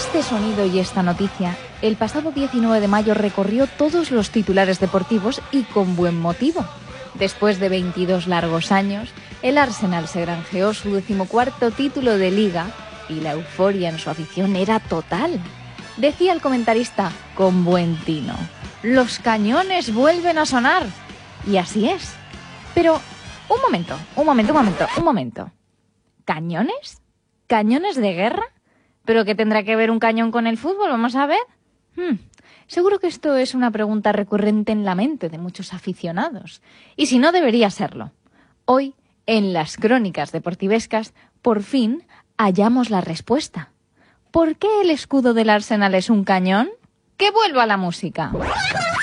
este sonido y esta noticia, el pasado 19 de mayo recorrió todos los titulares deportivos y con buen motivo. Después de 22 largos años, el Arsenal se granjeó su 14º título de Liga y la euforia en su afición era total. Decía el comentarista con buen tino: «Los cañones vuelven a sonar». Y así es. Pero, un momento. ¿Cañones? ¿Cañones de guerra? ¿Pero qué tendrá que ver un cañón con el fútbol? Vamos a ver. Seguro que esto es una pregunta recurrente en la mente de muchos aficionados. Y si no, debería serlo. Hoy, en las crónicas deportivescas, por fin hallamos la respuesta. ¿Por qué el escudo del Arsenal es un cañón? ¡Que vuelva la música!